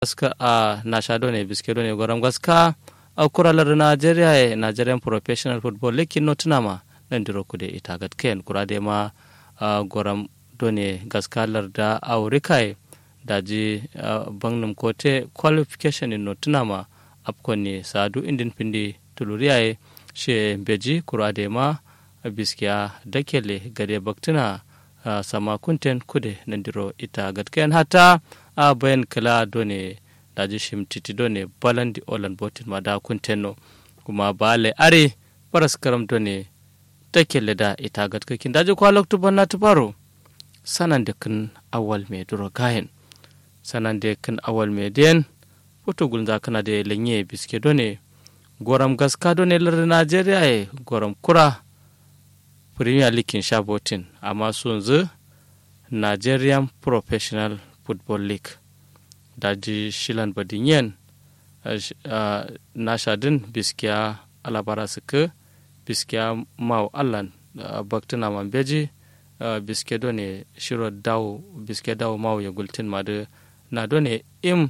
gaska a nashado ne biskedo ne goram gaska a kuralar Nigeria e Nigerian Professional Football League no tunama nan diro kude ita gatken kurade ma goram done gaska larda aurikai daji bangnum kote qualification no tunama apkonni sadu indin pindi tuluriyae she beji kurade ma biskiya dakele gade baktina sama kunten kude nandiro ita gatken hata a bayan kala done daji shimtiti done balandi olan botin mada kuntenno kuma bale are paras karam done dakele da ita gatkakin daji kwalok tubanna tubaro sanande kan awal me duro gayen sanande kan awal me den potugul da kana de lenye biske done goram gaska done lar Nigeria e goram kura Premier League shabotin amma sunzu Nigerian Professional Football League daji shilan badinyen nashadin biskiya alabara suke biskiya mau allan baktuna mambeji biske done shiro dawo biske dawo mau ya gultin madu na done im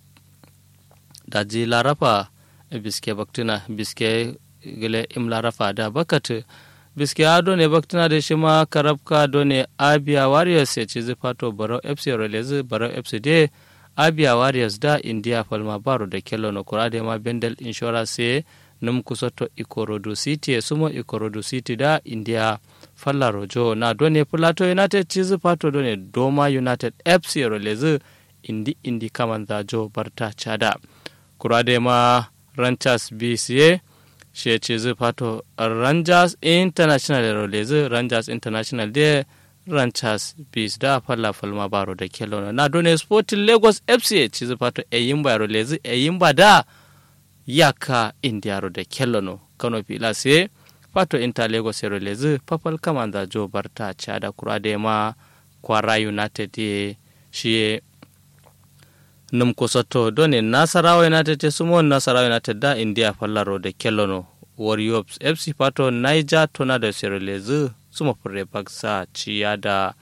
daji larafa biske baktuna biske gile im larafa da bakatu biske ado ne baktuna da shi ma karabka done Abia Warriors ya ce zifato Barau FC Relezi Barau FC de Abia Warriors da India Falma Baro da Kello no kurade ma Bendel Insurance num kusoto Ikorodu City sumo Ikorodu City da India Falla Rojo na done Plateau United ci zifato done Doma United FC Relezi indi kamanza jo barta chada kurade ma Ranchers BCA shi ce zai fato Rangers International Roleze Rangers International de Rangers Bees da falla falma baro da kello na done Sporting Lagos FC ce zai fato Eyimba Roleze Eyimba da yaka India ro da kello no Kano Pila se fato Inter Lagos Roleze papal kamanda jo barta chada kurade ma Kwara United de shi num kosoto done Nasarawa United sumo Nasarawa United da India fallaro da kellono Warriors FC pato Niger Tornadoes Relezi sumo fure baksa ciyada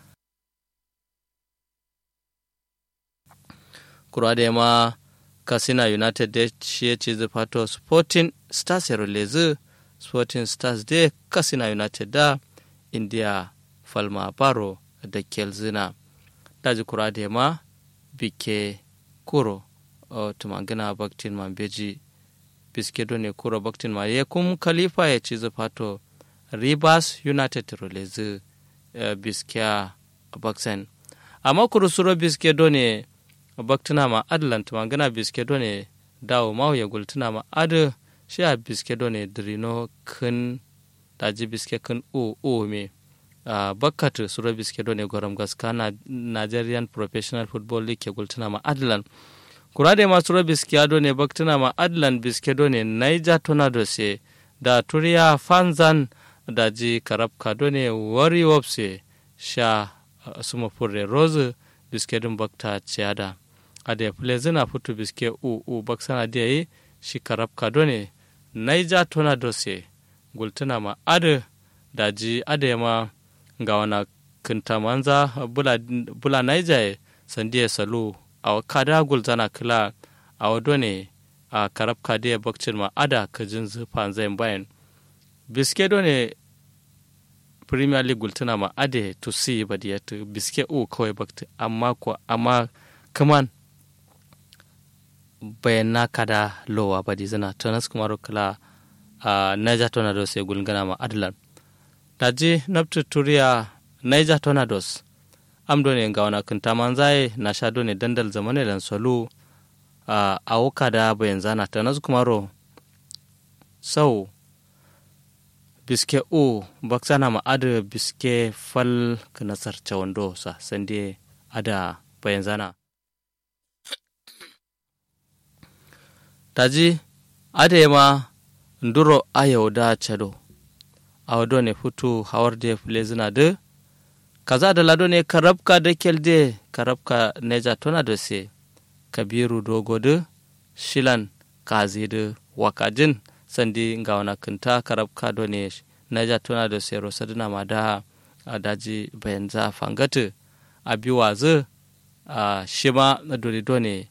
kurade ma Katsina United da shi ce pato Sporting Stars Relezi Sporting Stars de Katsina United da India falma baro da kelzina daji kurade ma bike kuro tumangina baktin mambeji biskedo ne kuro baktin ma ye kum khalifa ya ci zafato Rivers United Rolezi biskia baksen amma kuro suro biskedo ne baktina ma adlan tumangina biskedo ne dawo mawo ya gultuna ma adu shi a biskedo ne drino kun daji biske kun o me bakkatu suro biskedo ne goram gaska na Nigerian Professional Football League ya gultuna ma adlan kurade masu biskiado ne baktuna ma adlan biskedo ne Niger Tornadoes da Turiya Fanzan da ji karabka ne Warriors sha suma furre Rose biskedun bakta ciada ade plezina futu biske baksana da yi shi karabka ne Niger Tornadoes gultuna ma ade da ji ade ma ga wana kintamanza bula Niger sandiya salu a kada gulzana kila a wado ne a karab kadiya bakcin ma ada kajin zufan zai bayan biske ne Premier League gultuna ma ade to see badiyatu biske kawai bakti amma kaman bayan kada lowa badi zana tanas kuma kila a Niger Tornadoes ya gulgana ma adlan daji naftu turiya Niger Tornadoes amdo ne ga wana kunta manzaye na shado ne dandal zamane dan solo a wuka da bayan zana ta nasu kumaro sau biske baksana ma ada biske fal kanasar cawando sa sande ada bayan zana taji ada ma nduro ayo da chado awdo ne futu hawarde flezina de kaza da lado ne karabka da kelde karabka Niger Tornadoes Kabiru Dogodu Shilan Kazidu Wakajin sandi ngawana kinta karabka done Niger Tornadoes rosadina mada daji bayanza fangatu abiwazu shima dole